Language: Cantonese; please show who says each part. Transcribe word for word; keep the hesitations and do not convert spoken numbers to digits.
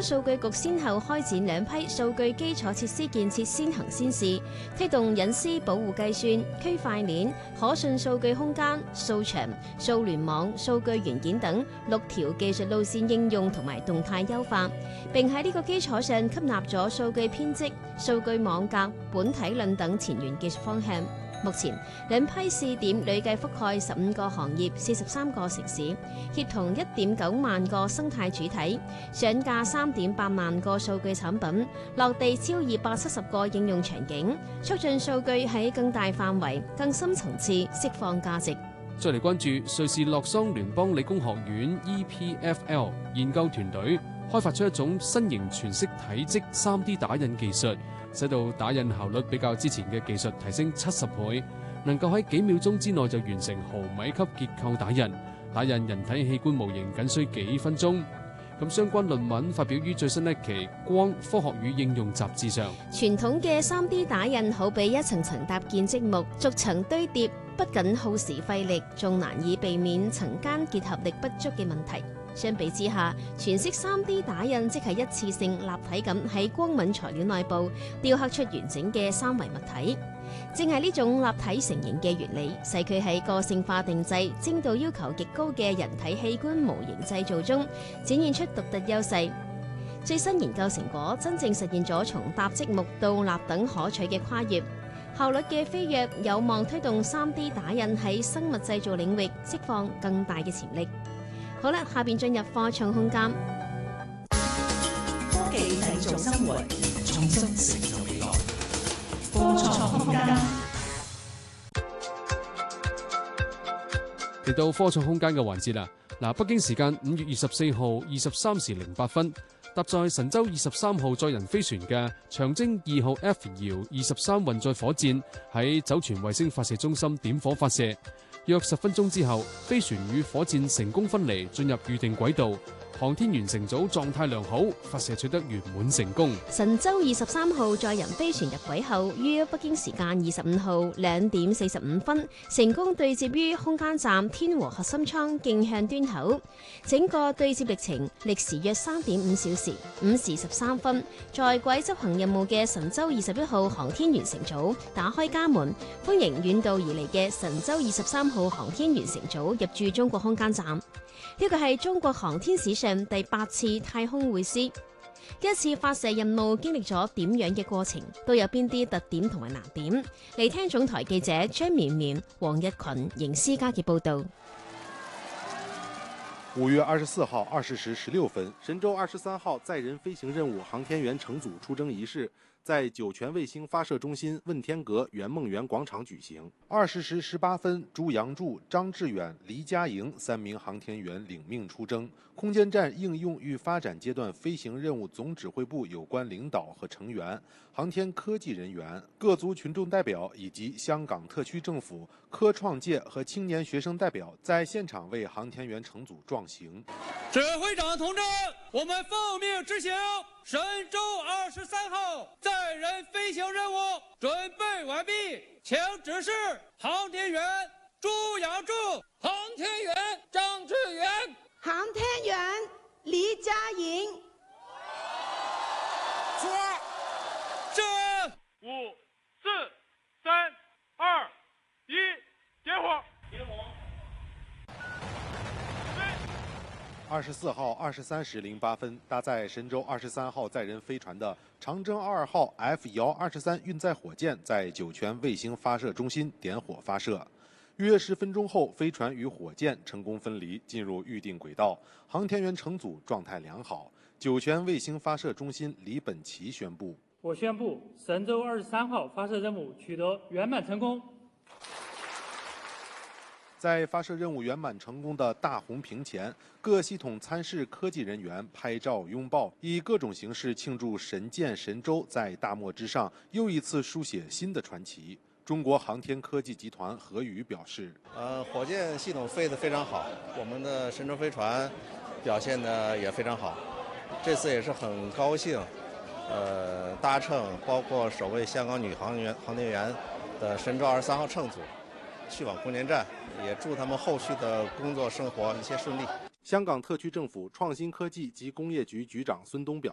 Speaker 1: 數據局先後開展兩批數據基礎設施建設先行先試，推動隱私保護計算、區塊鏈、可信數據空間、數場、數聯網、數據元件等六條技術路線應用同埋動態優化，並喺呢個基礎上吸納咗數據編織、數據網格、本體論等前沿技術方向。目前兩批試點累計覆蓋十五個行業、四十三個城市，協同一點九萬個生態主體，上架三點八萬個數據產品，落地超二百七十個應用場景，促進數據喺更大範圍、更深層次釋放價值。
Speaker 2: 再嚟關注瑞士洛桑聯邦理工學院 E P F L 研究團隊開發出一種新型全息體積 三 D 打印技術，使到打印效率比較之前嘅技術提升七十倍，能夠喺幾秒鐘之內就完成毫米級結構打印，打印人體器官模型僅需幾分鐘。咁相關論文發表於最新一期《光科學與應用》雜誌上。
Speaker 1: 傳統嘅 三 D 打印好比一層層搭建積木，逐層堆疊，不僅耗時費力，仲難以避免層間結合力不足嘅問題。相比之下，全息 三 D 打印即係一次性立體咁喺光敏材料內部雕刻出完整嘅三維物體。正係呢種立體成型嘅原理，使佢喺個性化定製、精度要求極高嘅人體器官模型製造中展現出獨特優勢。最新研究成果真正實現咗從搭積木到立等可取嘅跨越，效率嘅飛躍有望推動 三 D 打印喺生物製造領域釋放更大嘅潛力。好啦，下邊進入科創空間。
Speaker 3: 科技製造生活，創新成就未來。科創空間。
Speaker 2: 嚟到科創空間嘅環節啦。嗱，北京時間五月二十四號二十三時零八分，搭載神舟二十三號載人飛船嘅長征二號 F 遙二十三運載火箭喺酒泉衛星發射中心點火發射。約十分鐘之後，飛船與火箭成功分離，進入預定軌道。航天員乘組狀態良好，發射取得圓滿成功。
Speaker 1: 神舟二十三號載人飛船入軌後，於北京時間二十五號兩點四十五分成功對接於空間站天和核心艙徑向端口。整個對接歷程歷時約三點五小時。五時十三分，在軌執行任務嘅神舟二十一號航天員乘組打開家門，歡迎遠道而嚟嘅神舟二十三號航天員乘組入駐中國空間站。呢個係中國航天史上第八次太空會師，一次發射任務經歷咗點樣嘅過程，都有邊啲特點同埋難點？嚟聽總台記者張綿綿、黃日群、邢思嘉嘅報道。
Speaker 4: 五月二十四號二十時十六分，神舟二十三號載人飛行任務航天員乘組出征儀式在酒泉衛星發射中心問天閣圓夢園廣場舉行。二十時十八分，朱楊柱、張志遠、黎佳瑩三名航天員領命出征。空間站應用與發展階段飛行任務總指揮部有關領導和成員、航天科技人員、各族群眾代表以及香港特區政府科創界和青年學生代表在現場為航天員乘組壯行。
Speaker 5: 指揮長同志，我們奉命執行神舟二十三號載人飛行任務準備完畢，請指示航天員朱楊柱、航天員張志遠、
Speaker 6: 航天員黎佳瑩。
Speaker 5: 出，是五、四、三、二、一，點火。
Speaker 4: 二十四號二十三時零八分，搭載神舟二十三號載人飛船的長征二號 F 遙二十三運載火箭在酒泉衛星發射中心點火發射。約十分鐘後，飛船與火箭成功分離，進入預定軌道。航天員乘組狀態良好。酒泉衛星發射中心李本奇宣布：
Speaker 7: 我宣布，神舟二十三號發射任務取得圓滿成功。
Speaker 4: 在發射任務圓滿成功的大紅屏前，各系統參試科技人員拍照擁抱，以各種形式慶祝神艦神舟在大漠之上又一次書寫新的傳奇。中國航天科技集團何宇表示：
Speaker 8: 呃，火箭系統飛得非常好，我們的神舟飛船表現得也非常好。這次也是很高興，呃，搭乘包括首位香港女航員航天員的神舟二十三號乘組去往空間站，也祝他們後續的工作生活一切順利。
Speaker 4: 香港特區政府創新科技及工業局局長孫東表